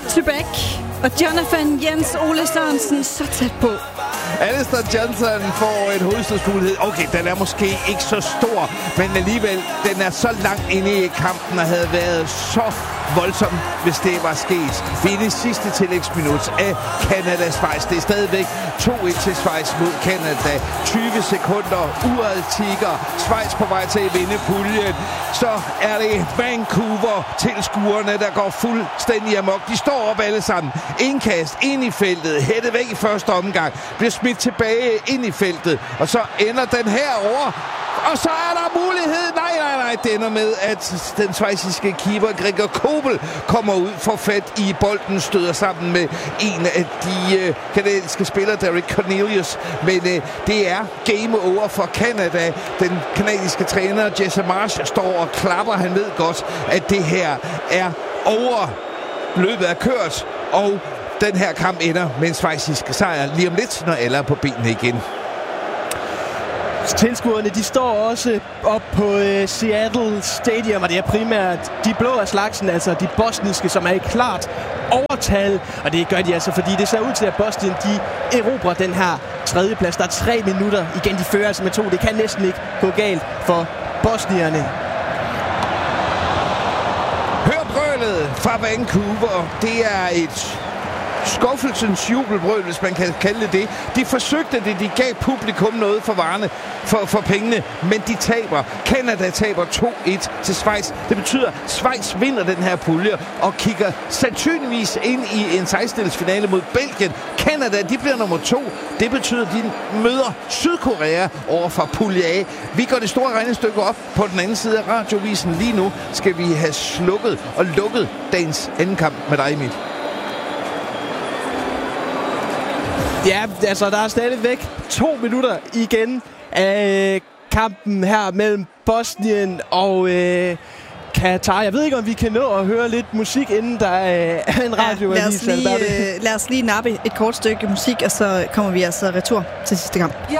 Back-to-back. Og Jonathan Jens Ole Sørensen så tæt på. Alistair Johnson får en hovedstødsmulighed. Okay, den er måske ikke så stor, men alligevel, den er så langt inde i kampen og havde været så voldsom, hvis det var sket. Vi er i det sidste tillægsminut af Canada-Schweiz. Det er stadigvæk 2-1 til Schweiz mod Canada. 20 sekunder, uret tigger. Schweiz på vej til at vinde puljen. Så er det Vancouver-tilskuerne, der går fuldstændig amok. De står op alle sammen. Indkast ind i feltet. Hættet væk i første omgang. Bliver smidt tilbage ind i feltet. Og så ender den herover. Og så er der mulighed. Nej. Det ender med, at den schweiziske keeper, Gregor Kobel, kommer ud for fat i bolden, støder sammen med en af de kanadiske spillere, Derek Cornelius. Men det er game over for Canada. Den kanadiske træner, Jesse Marsh, står og klapper. Han ved godt, at det her er over. Løbet er kørt, og den her kamp ender med en schweizisk sejr lige om lidt, når alle er på benene igen. Tilskuerne, de står også op på Seattle Stadium, og det er primært de blå af slagsen, altså de bosniske, som er i klart overtal. Og det gør de altså, fordi det ser ud til, at Bosnien, de erobrer den her tredjeplads. Der er 3 minutter igen, de fører altså med 2. Det kan næsten ikke gå galt for bosnierne. Hør brølet fra Vancouver. Det er et skuffelsens jubelbrøl, hvis man kan kalde det. De forsøgte det, de gav publikum noget for varerne, for pengene, men de taber. Canada taber 2-1 til Schweiz. Det betyder, at Schweiz vinder den her pulje og kigger sandsynligvis ind i en 16-delsfinale mod Belgien. Canada, de bliver nummer 2. Det betyder, at de møder Sydkorea over for pulje A. Vi går det store regnestykke op på den anden side af radiovisen. Lige nu skal vi have slukket og lukket dagens anden kamp med dig, Emil. Ja, altså der er stadigvæk 2 minutter igen af kampen her mellem Bosnien og Katar. Jeg ved ikke, om vi kan nå at høre lidt musik, inden der er en radioavis. Lad os lige nappe et kort stykke musik, og så kommer vi altså retur til sidste kamp. Ja,